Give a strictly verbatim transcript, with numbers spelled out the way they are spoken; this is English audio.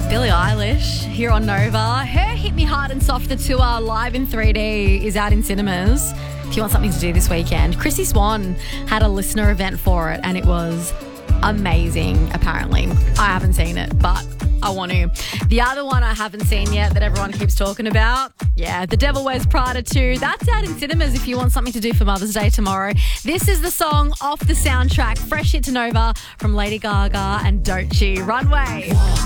Billie Eilish here on Nova. Her Hit Me Hard and Soft, the tour live in three D, is out in cinemas. If you want something to do this weekend, Chrissy Swan had a listener event for it and it was amazing, apparently. I haven't seen it, but I want to. The other one I haven't seen yet that everyone keeps talking about, yeah, The Devil Wears Prada two. That's out in cinemas if you want something to do for Mother's Day tomorrow. This is the song off the soundtrack, Fresh Hit to Nova from Lady Gaga and Doechii, Runway.